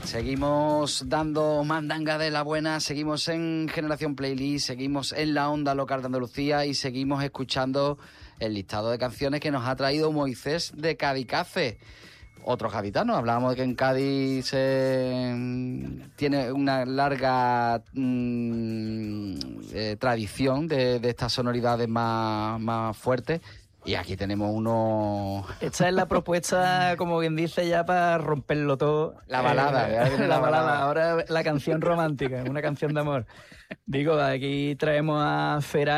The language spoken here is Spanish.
Seguimos dando mandanga de la buena, seguimos en Generación Playlist, seguimos en la onda local de Andalucía y seguimos escuchando el listado de canciones que nos ha traído Moisés de Cadicafe. Otros gaditanos, hablábamos de que en Cádiz tiene una larga tradición de estas sonoridades más fuertes. Y aquí tenemos uno... Esta es la propuesta, como bien dice, ya para romperlo todo. La balada. La balada. Ahora la canción romántica, una canción de amor. Digo, aquí traemos a Feral.